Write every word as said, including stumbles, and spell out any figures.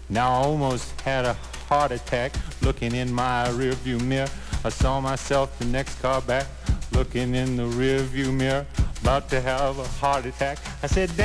Now I almost had a heart attack looking in my rearview mirror. I saw myself the next car back looking in the rearview mirror, about to have a heart attack. I said,